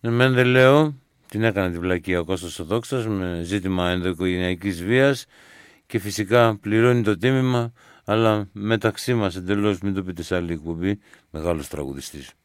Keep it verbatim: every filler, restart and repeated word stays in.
Μεν δεν λέω, την έκανε τη βλακεία ο Κώστας ο Δόξας με ζήτημα ενδοοικογενειακής βίας και φυσικά πληρώνει το τίμημα, αλλά μεταξύ μας εντελώς, μην το πείτε σε άλλη εκπομπή, μεγάλος τραγουδιστής.